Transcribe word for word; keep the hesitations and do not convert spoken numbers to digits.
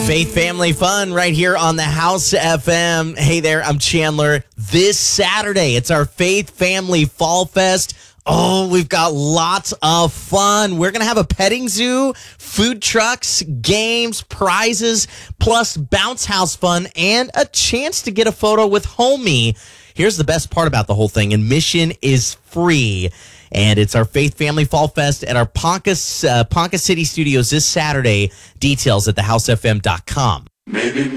Faith Family Fun right here on the House F M. Hey there, I'm Chandler. This Saturday, it's our Faith Family Fall Fest. Oh, we've got lots of fun. We're going to have a petting zoo, food trucks, games, prizes, plus bounce house fun, and a chance to get a photo with Homie. Here's the best part about the whole thing. Admission is free. And it's our Faith Family Fall Fest at our Ponca, uh, Ponca City Studios this Saturday. Details at the house f m dot com. Maybe